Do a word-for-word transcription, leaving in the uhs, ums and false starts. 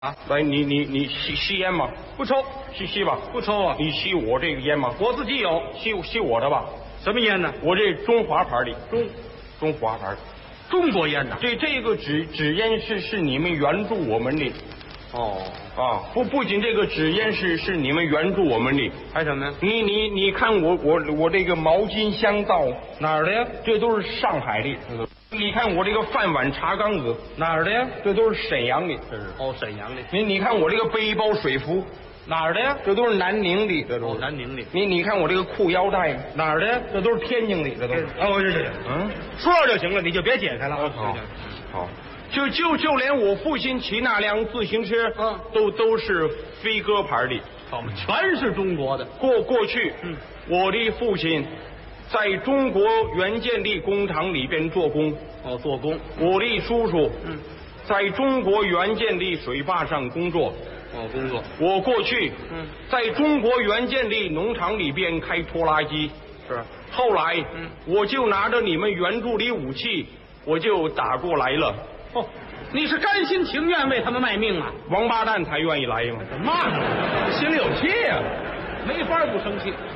啊， 来，你你你吸吸烟吗？ 不抽， 吸吸吧， 不抽啊。 你吸我这个烟吗？ 我自己有， 吸吸我的吧。 什么烟呢？ 我这中华牌的，中中华牌的。 中国烟呐。 这这个纸纸烟是是你们援助我们的。 哦， 啊，不不仅这个纸烟是是你们援助我们的， 还什么呀？ 你你你看我我我这个毛巾香皂哪儿的呀？ 这都是上海的。你看我这个饭碗茶缸子哪儿的呀？ 这都是沈阳的，这是。 哦，沈阳的。 你你看我这个背包水壶哪儿的呀？ 这都是南宁的，这都哦是。， 南宁的。 你你看我这个裤腰带哪儿的呀？ 这都是天津的，这都是。 哦，这这， 嗯， 说就行了，你就别解开了。 好，好，就就就连我父亲骑那辆自行车， 嗯都都是飞鸽牌的。 好嘛，全是中国的。 过过去， 嗯， 我的父亲在中国原建力工厂里边做工， 哦，做工。 我的叔叔， 嗯， 在中国原建力水坝上工作。 哦，工作。 我过去， 嗯， 在中国原建力农场里边开拖拉机。 是。 后来， 嗯， 我就拿着你们援助的武器，我就打过来了。 哦，你是甘心情愿为他们卖命啊？ 王八蛋才愿意来嘛。 骂呢，心里有气呀、没法不生气。